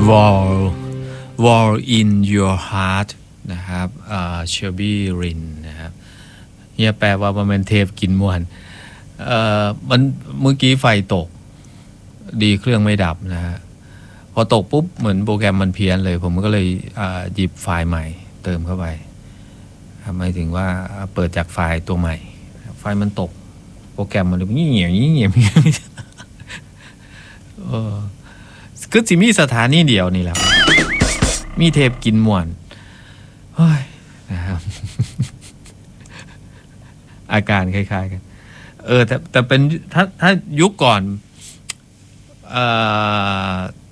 Wall Wall in your heart นะครับเชลบี้รินนะครับเฮียแปลว่ามันเป็นเทพกินม่วนมันเมื่อกี้ไฟตกดีเครื่องไม่ดับนะฮะพอตกปุ๊บเหมือนโปรแกรมมันเพี้ยนเลยผมก็เลยหยิบไฟล์ใหม่เติมเข้าไปหมายถึงว่าเปิดจากไฟล์ตัวใหม่ไฟล์มันตกโปรแกรมมันงี้เงี่ยงี้เงี่ยคือสิมีสถานีเดียวนี่แหละมีเทปกินม่วนเฮ้ยนะครับ อาการคล้ายๆกันแต่เป็นถ้ายุคก่อน